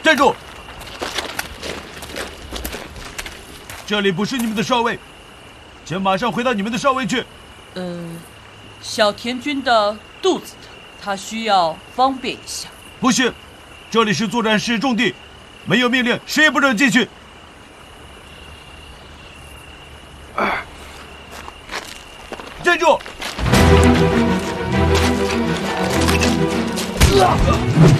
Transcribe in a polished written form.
站住！这里不是你们的哨位，请马上回到你们的哨位去。 小田君的肚子疼，他需要方便一下。 不行，这里是作战室重地，没有命令谁也不准进去。站住！